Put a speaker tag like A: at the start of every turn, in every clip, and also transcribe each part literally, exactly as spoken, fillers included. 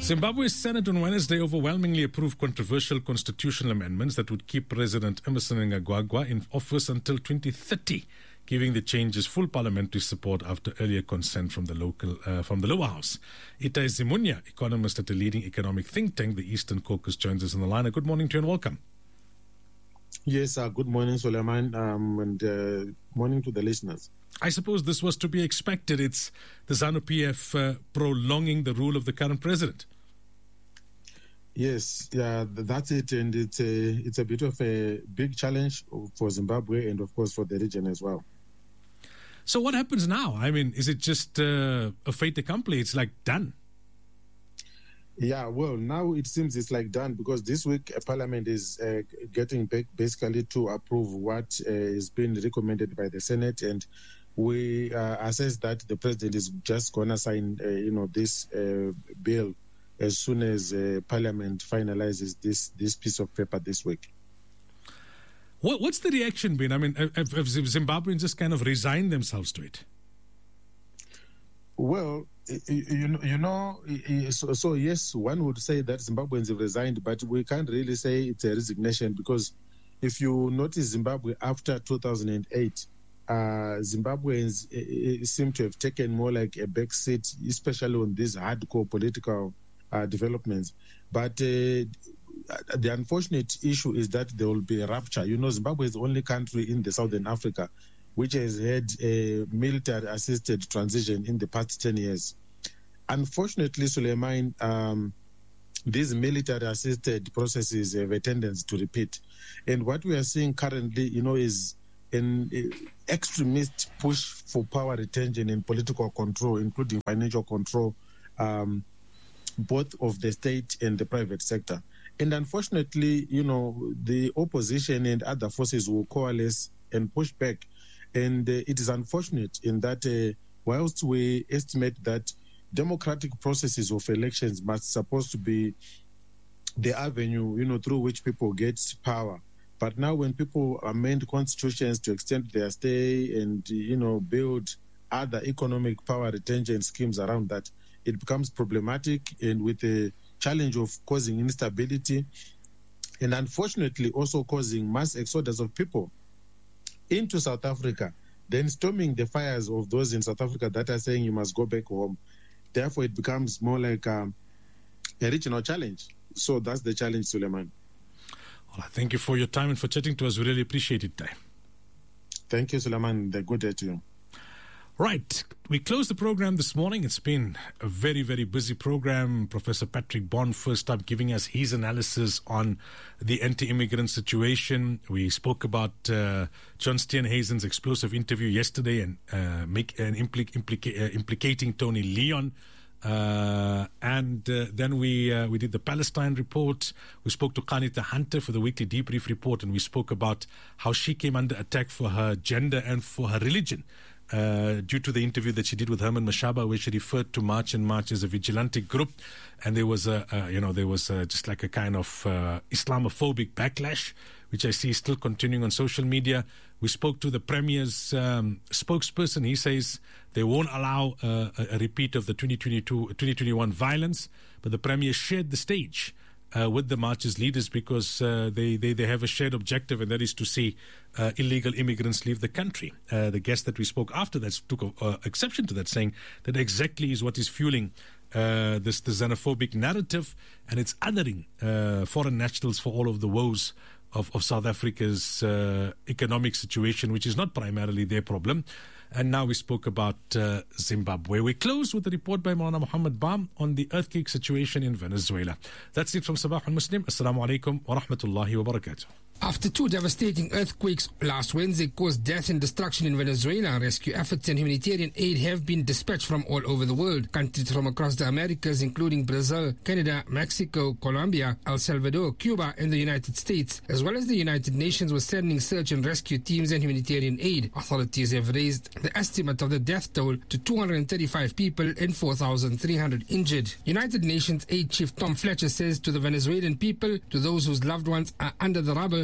A: Zimbabwe's Senate on Wednesday overwhelmingly approved controversial constitutional amendments that would keep President Emmerson Mnangagwa in office until twenty thirty, giving the changes full parliamentary support after earlier consent from the local uh, from the lower house. Itai Zimunya, economist at a leading economic think tank, the Eastern Caucus, joins us on the line. Good morning to you and welcome.
B: Yes, uh, good morning, Suleiman, um, and uh, morning to the listeners.
A: I suppose this was to be expected. It's the ZANU-P F uh, prolonging the rule of the current president.
B: Yes, yeah, that's it, and it's a it's a bit of a big challenge for Zimbabwe and, of course, for the region as well.
A: So what happens now? I mean, is it just uh, a fait accompli? It's like done.
B: Yeah, well, now it seems it's like done because this week uh, Parliament is uh, getting back basically to approve what uh, is being recommended by the Senate, and we uh, assess that the president is just going to sign, uh, you know, this uh, bill as soon as uh, Parliament finalizes this this piece of paper this week.
A: What, what's the reaction been? I mean, have, have Zimbabweans just kind of resigned themselves to it?
B: Well, you know, you know so, so yes, one would say that Zimbabweans have resigned, but we can't really say it's a resignation because if you notice Zimbabwe after two thousand eight, uh, Zimbabweans uh, seem to have taken more like a back seat, especially on these hardcore political uh, developments. But uh, the unfortunate issue is that there will be a rupture. You know, Zimbabwe is the only country in the Southern Africa which has had a military-assisted transition in the past ten years. Unfortunately, Suleiman, um, these military-assisted processes have a tendency to repeat. And what we are seeing currently, you know, is an extremist push for power retention and political control, including financial control, um, both of the state and the private sector. And unfortunately, you know, the opposition and other forces will coalesce and push back. And uh, it is unfortunate in that uh, whilst we estimate that democratic processes of elections must supposed to be the avenue, you know, through which people get power. But now when people amend constitutions to extend their stay and, you know, build other economic power retention schemes around that, it becomes problematic and with the challenge of causing instability and unfortunately also causing mass exodus of people into South Africa, then storming the fires of those in South Africa that are saying you must go back home. Therefore, it becomes more like um, a regional challenge. So that's the challenge, Suleiman.
A: Well, thank you for your time and for chatting to us. We really appreciate it, Ty.
B: Thank you, Suleiman. The good day to you.
A: Right. We closed the program this morning. It's been a very, very busy program. Professor Patrick Bond first up giving us his analysis on the anti-immigrant situation. We spoke about uh, John Steenhuisen's explosive interview yesterday and uh, make an implic- implica- uh, implicating Tony Leon. Uh, and uh, then we uh, we did the Palestine report. We spoke to Qanita Hunter for the weekly debrief report, and we spoke about how she came under attack for her gender and for her religion. Uh, due to the interview that she did with Herman Mashaba, where she referred to March and March as a vigilante group, and there was a, uh, you know, there was a, just like a kind of uh, Islamophobic backlash, which I see is still continuing on social media. We spoke to the Premier's um, spokesperson. He says they won't allow uh, a, a repeat of the twenty twenty-two, twenty twenty-one violence, but the Premier shared the stage Uh, with the march's leaders because uh, they, they, they have a shared objective, and that is to see uh, illegal immigrants leave the country. Uh, the guest that we spoke after that took uh, exception to that, saying that exactly is what is fueling uh, this the xenophobic narrative, and it's othering uh, foreign nationals for all of the woes of, of South Africa's uh, economic situation, which is not primarily their problem. And now we spoke about uh, Zimbabwe. We close with a report by Maulana Muhammad Bam on the earthquake situation in Venezuela. That's it from Sabah al-Muslim. Assalamu alaikum wa rahmatullahi wa barakatuh.
C: After two devastating earthquakes last Wednesday caused death and destruction in Venezuela, rescue efforts and humanitarian aid have been dispatched from all over the world. Countries from across the Americas, including Brazil, Canada, Mexico, Colombia, El Salvador, Cuba, and the United States, as well as the United Nations, were sending search and rescue teams and humanitarian aid. Authorities have raised the estimate of the death toll to two hundred thirty-five people and four thousand three hundred injured. United Nations Aid Chief Tom Fletcher says to the Venezuelan people, to those whose loved ones are under the rubble,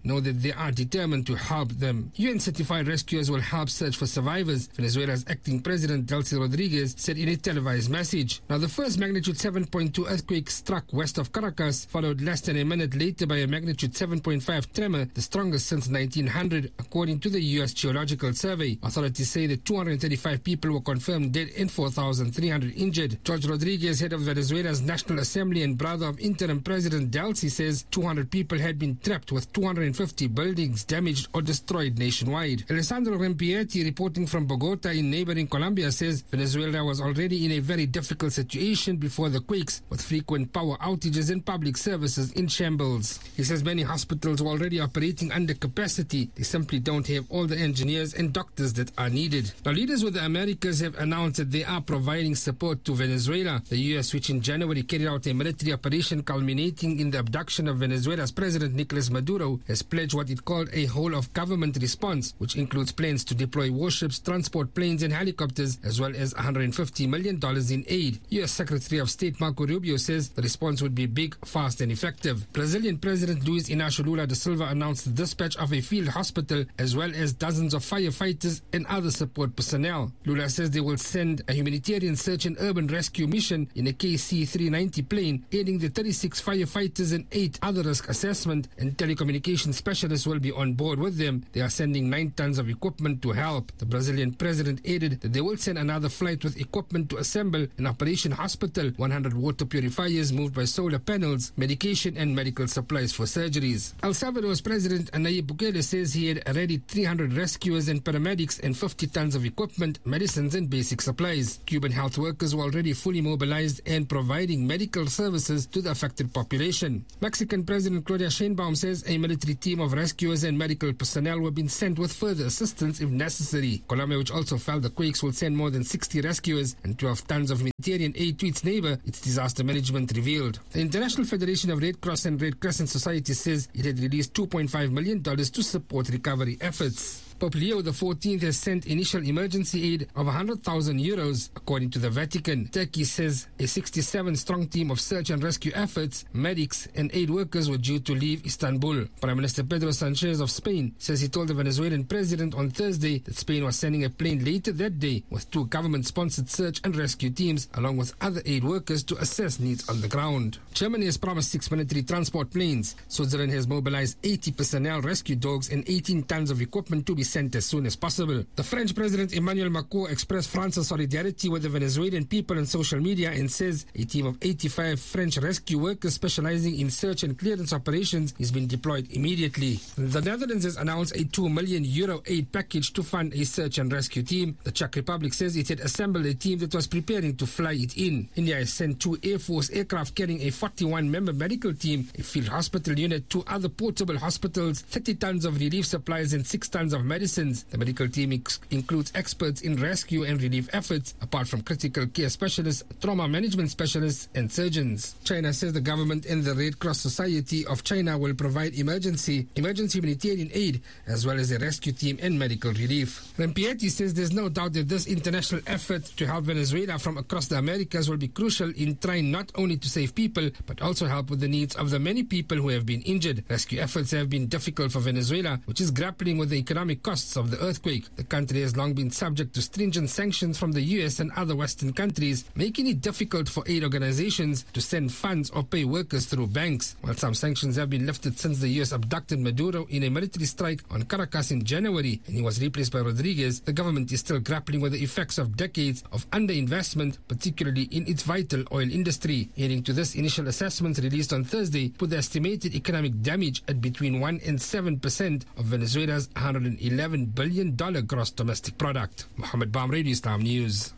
C: know that they are determined to help them. U N-certified rescuers will help search for survivors, Venezuela's acting president Delcy Rodriguez said in a televised message. Now, the first magnitude seven point two earthquake struck west of Caracas, followed less than a minute later by a magnitude seven point five tremor, the strongest since nineteen hundred, according to the U S Geological Survey. Authorities say that two hundred thirty-five people were confirmed dead and four thousand three hundred injured. George Rodriguez, head of Venezuela's National Assembly and brother of interim President Delcy, says two hundred people had been trapped with two hundred fifty buildings damaged or destroyed nationwide. Alessandro Rampietti, reporting from Bogota in neighboring Colombia, says Venezuela was already in a very difficult situation before the quakes, with frequent power outages and public services in shambles. He says many hospitals were already operating under capacity. They simply don't have all the engineers and doctors that are needed. Now, leaders with the Americas have announced that they are providing support to Venezuela. The U S, which in January carried out a military operation culminating in the abduction of Venezuela's President Nicolas Maduro, has pledged what it called a whole-of-government response, which includes plans to deploy warships, transport planes and helicopters, as well as one hundred fifty million dollars in aid. U S Secretary of State Marco Rubio says the response would be big, fast and effective. Brazilian President Luiz Inácio Lula da Silva announced the dispatch of a field hospital as well as dozens of firefighters and other support personnel. Lula says they will send a humanitarian search and urban rescue mission in a K C three ninety plane, aiding the thirty-six firefighters and eight other risk assessment and telecommunication specialists will be on board with them. They are sending nine tons of equipment to help. The Brazilian president added that they will send another flight with equipment to assemble an operation hospital, one hundred water purifiers moved by solar panels, medication and medical supplies for surgeries. El Salvador's President Nayib Bukele says he had already three hundred rescuers and paramedics and fifty tons of equipment, medicines and basic supplies. Cuban health workers were already fully mobilized and providing medical services to the affected population. Mexican President Claudia Sheinbaum says a military team of rescuers and medical personnel were being sent with further assistance if necessary. Colombia, which also felt the quakes, will send more than sixty rescuers and twelve tons of humanitarian aid to its neighbor, its disaster management revealed. The International Federation of Red Cross and Red Crescent Society says it had released two point five million dollars to support recovery efforts. Pope Leo the fourteenth has sent initial emergency aid of one hundred thousand euros, according to the Vatican. Turkey says a sixty-seven strong team of search and rescue efforts, medics and aid workers were due to leave Istanbul. Prime Minister Pedro Sanchez of Spain says he told the Venezuelan president on Thursday that Spain was sending a plane later that day with two government-sponsored search and rescue teams along with other aid workers to assess needs on the ground. Germany has promised six military transport planes. Switzerland has mobilized eighty personnel, rescue dogs and eighteen tons of equipment to be sent as soon as possible. The French President Emmanuel Macron expressed France's solidarity with the Venezuelan people on social media and says a team of eighty-five French rescue workers specializing in search and clearance operations is being deployed immediately. The Netherlands has announced a two million euro aid package to fund a search and rescue team. The Czech Republic says it had assembled a team that was preparing to fly it in. India has sent two Air Force aircraft carrying a forty-one member medical team, a field hospital unit, two other portable hospitals, thirty tons of relief supplies and six tons of medicine. The medical team ex- includes experts in rescue and relief efforts, apart from critical care specialists, trauma management specialists, and surgeons. China says the government and the Red Cross Society of China will provide emergency, emergency humanitarian aid, as well as a rescue team and medical relief. Rampietti says there's no doubt that this international effort to help Venezuela from across the Americas will be crucial in trying not only to save people, but also help with the needs of the many people who have been injured. Rescue efforts have been difficult for Venezuela, which is grappling with the economic costs of the earthquake. The country has long been subject to stringent sanctions from the U S and other Western countries, making it difficult for aid organizations to send funds or pay workers through banks. While some sanctions have been lifted since the U S abducted Maduro in a military strike on Caracas in January and he was replaced by Rodriguez, the government is still grappling with the effects of decades of underinvestment, particularly in its vital oil industry. Adding to this, initial assessments released on Thursday put the estimated economic damage at between one and seven percent of Venezuela's one hundred eleven billion dollars gross domestic product. Mohammed Baum, Radio Islam News.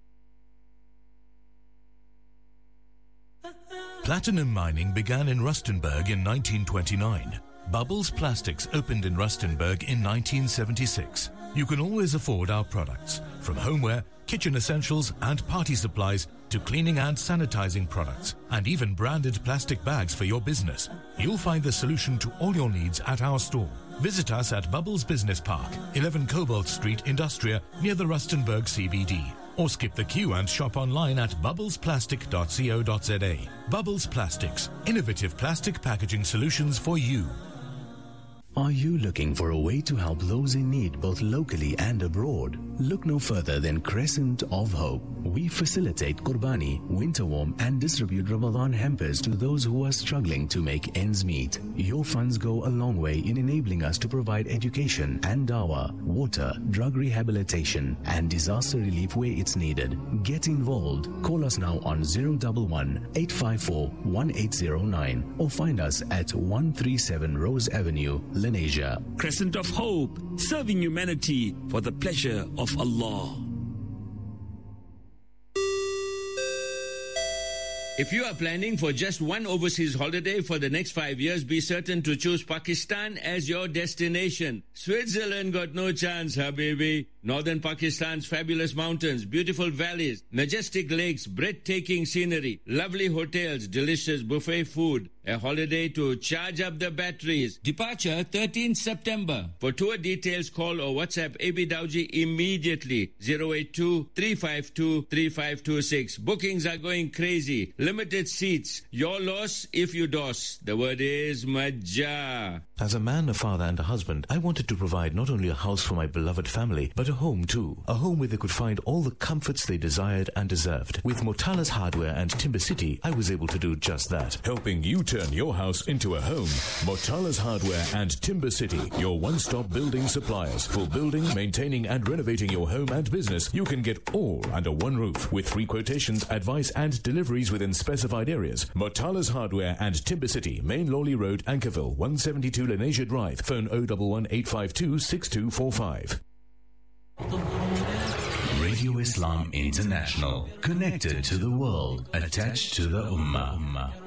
D: Platinum mining began in Rustenburg in nineteen twenty-nine. Bubbles Plastics opened in Rustenburg in nineteen seventy-six. You can always afford our products, from homeware, kitchen essentials and party supplies to cleaning and sanitizing products, and even branded plastic bags for your business. You'll find the solution to all your needs at our store. Visit us at Bubbles Business Park, eleven Cobalt Street, Industria, near the Rustenburg C B D. Or skip the queue and shop online at bubbles plastic dot co dot za. Bubbles Plastics, innovative plastic packaging solutions for you.
E: Are you looking for a way to help those in need both locally and abroad? Look no further than Crescent of Hope. We facilitate Qurbani, winter warm, and distribute Ramadan hampers to those who are struggling to make ends meet. Your funds go a long way in enabling us to provide education and dawah, water, drug rehabilitation, and disaster relief where it's needed. Get involved. Call us now on zero one one, eight five four, one eight zero nine or find us at one thirty-seven Rose Avenue, Lenasia.
F: Crescent of Hope, serving humanity for the pleasure of Allah.
G: If you are planning for just one overseas holiday for the next five years, be certain to choose Pakistan as your destination. Switzerland got no chance, habibi. Northern Pakistan's fabulous mountains, beautiful valleys, majestic lakes, breathtaking scenery, lovely hotels, delicious buffet food. A holiday to charge up the batteries. Departure thirteenth September. For tour details, call or WhatsApp A B Dowji immediately. zero eight two, three five two, three five two six. Bookings are going crazy. Limited seats. Your loss if you dos. The word is Majah.
D: As a man, a father and a husband, I wanted to provide not only a house for my beloved family, but a home too. A home where they could find all the comforts they desired and deserved. With Motala's Hardware and Timber City, I was able to do just that. Helping you turn your house into a home. Motala's Hardware and Timber City, your one-stop building suppliers. For building, maintaining and renovating your home and business, you can get all under one roof with free quotations, advice and deliveries within specified areas. Motala's Hardware and Timber City, Main Lawley Road, Ankerville, one seventy-two Lenasia Drive. Phone zero one one, eight five two, six two four five.
E: Radio Islam International, connected to the world, attached to the Ummah.